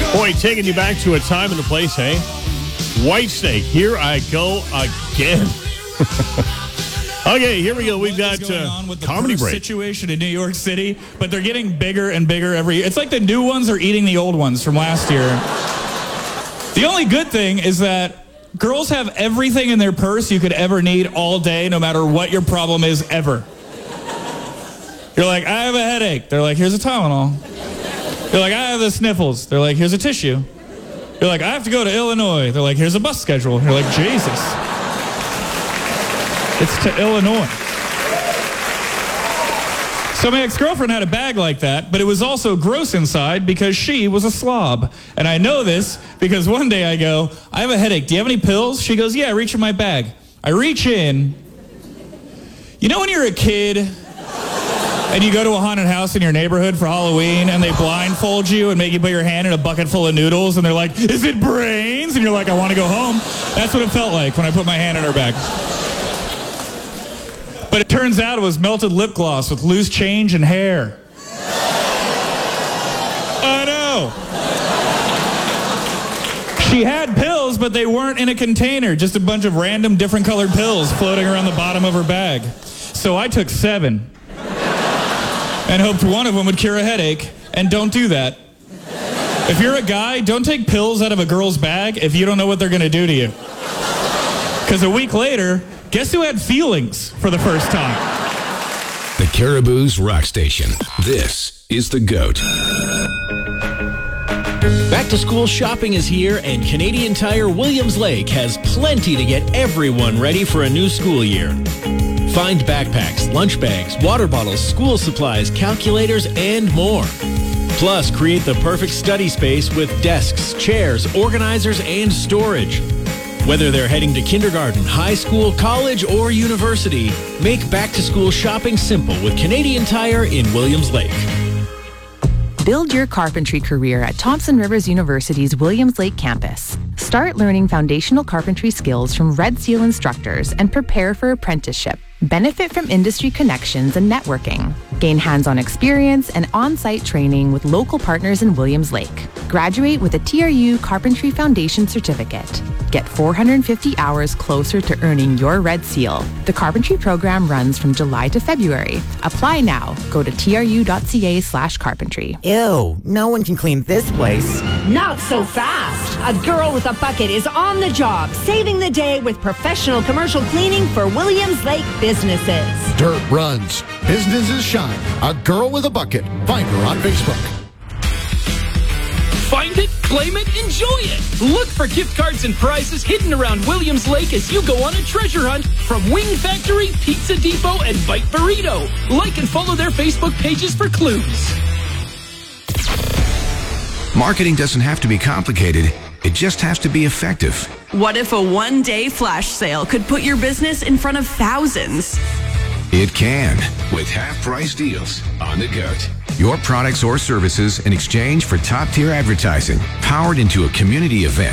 Boy, taking you back to a time and a place, hey? Whitesnake, here I go again. Okay, here we go. We've got comedy break situation in New York City, but they're getting bigger and bigger every year. It's like the new ones are eating the old ones from last year. The only good thing is that girls have everything in their purse you could ever need all day, no matter what your problem is ever. You're like, I have a headache. They're like, here's a Tylenol. You're like, I have the sniffles. They're like, here's a tissue. You're like, I have to go to Illinois. They're like, here's a bus schedule. You're like, Jesus. It's to Illinois. So my ex-girlfriend had a bag like that, but it was also gross inside because she was a slob. And I know this because one day I go, I have a headache. Do you have any pills? She goes, yeah, reach in my bag. I reach in. You know when you're a kid and you go to a haunted house in your neighborhood for Halloween and they blindfold you and make you put your hand in a bucket full of noodles and they're like, is it brains? And you're like, I want to go home. That's what it felt like when I put my hand in her bag. But it turns out it was melted lip gloss with loose change and hair. I know. She had pills, but they weren't in a container. Just a bunch of random different colored pills floating around the bottom of her bag. So I took 7. And hoped one of them would cure a headache. And don't do that. If you're a guy, don't take pills out of a girl's bag if you don't know what they're going to do to you. Because a week later, guess who had feelings for the first time? The Caribou's Rock Station. This is The GOAT. Back to school shopping is here, and Canadian Tire Williams Lake has plenty to get everyone ready for a new school year. Find backpacks, lunch bags, water bottles, school supplies, calculators, and more. Plus, create the perfect study space with desks, chairs, organizers, and storage. Whether they're heading to kindergarten, high school, college, or university, make back-to-school shopping simple with Canadian Tire in Williams Lake. Build your carpentry career at Thompson Rivers University's Williams Lake campus. Start learning foundational carpentry skills from Red Seal instructors and prepare for apprenticeship. Benefit from industry connections and networking. Gain hands-on experience and on-site training with local partners in Williams Lake. Graduate with a TRU Carpentry Foundation Certificate. Get 450 hours closer to earning your Red Seal. The carpentry program runs from July to February. Apply now. Go to tru.ca/carpentry. Ew, no one can clean this place. Not so fast. A girl with a bucket is on the job, saving the day with professional commercial cleaning for Williams Lake businesses. Dirt runs. Businesses shine. A girl with a bucket. Find her on Facebook. Find it, claim it, enjoy it. Look for gift cards and prizes hidden around Williams Lake as you go on a treasure hunt from Wing Factory, Pizza Depot, and Bite Burrito. Like and follow their Facebook pages for clues. Marketing doesn't have to be complicated. It just has to be effective. What if a one-day flash sale could put your business in front of thousands? It can, with half-price deals on The GOAT. Your products or services in exchange for top-tier advertising, powered into a community event